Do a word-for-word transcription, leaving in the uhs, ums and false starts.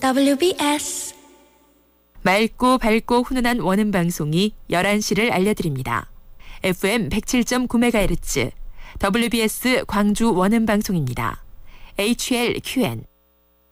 더블유비에스 맑고 밝고 훈훈한 원음 방송이 열한 시를 알려드립니다. 에프엠 백칠 점 구 메가헤르츠 더블유비에스 광주 원음 방송입니다. 에이치엘큐엔